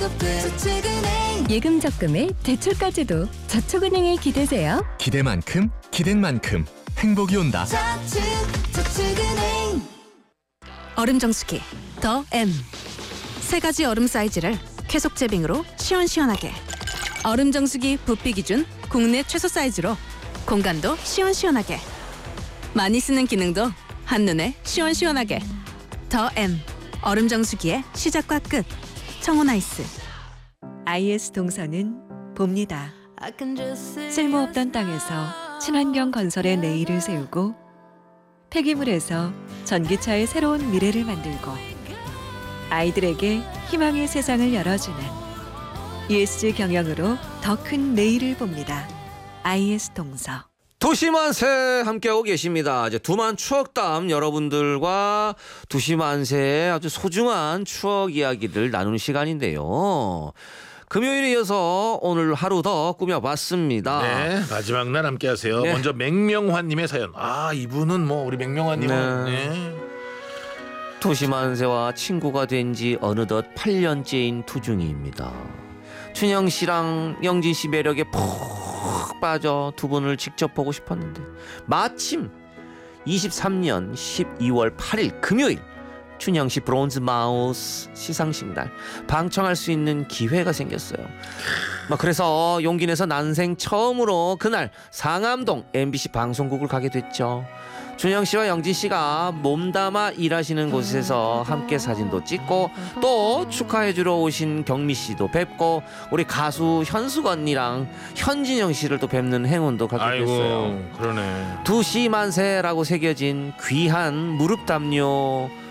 저축은행. 예금 적금에 대출까지도 저축은행에 기대세요. 기대만큼 기댄 만큼 행복이 온다. 저축은행. 얼음 정수기 더 M. 세 가지 얼음 사이즈를 쾌속 제빙으로 시원시원하게. 얼음 정수기 부피 기준 국내 최소 사이즈로 공간도 시원시원하게. 많이 쓰는 기능도 한눈에 시원시원하게. 더 M. 얼음 정수기의 시작과 끝. 청혼아이스. IS 동서는 봅니다. 쓸모없던 땅에서 친환경 건설의 내일을 세우고 폐기물에서 전기차의 새로운 미래를 만들고 아이들에게 희망의 세상을 열어주는 ESG 경영으로 더 큰 내일을 봅니다. IS 동서. 도시만세 함께하고 계십니다. 이제 두만 추억담 여러분들과 도시만세의 아주 소중한 추억 이야기를 나누는 시간인데요. 금요일에 이어서 오늘 하루 더 꾸며봤습니다. 네, 마지막 날 함께하세요. 네. 먼저 맹명환님의 사연. 이분은 뭐 우리 맹명환님은 네. 도시만세와 친구가 된 지 어느덧 8년째인 투중이입니다. 춘영 씨랑 영진 씨 매력에 푹 빠져 두 분을 직접 보고 싶었는데 마침 23년 12월 8일 금요일 춘영 씨 브론즈 마우스 시상식 날 방청할 수 있는 기회가 생겼어요. 그래서 용기 내서 난생 처음으로 그날 상암동 MBC 방송국을 가게 됐죠. 춘영 씨와 영진 씨가 몸담아 일하시는 곳에서 함께 사진도 찍고 또 축하해주러 오신 경미 씨도 뵙고 우리 가수 현숙 언니랑 현진영 씨를 또 뵙는 행운도 갖게 됐어요. 아이고, 그러네. 두시만세라고 새겨진 귀한 무릎 담요